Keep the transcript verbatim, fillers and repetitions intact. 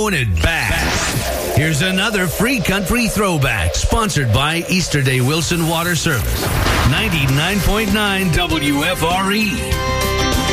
throwing it back. Here's another free country throwback, sponsored by Easter Day Wilson Water Service. ninety-nine point nine W F R E.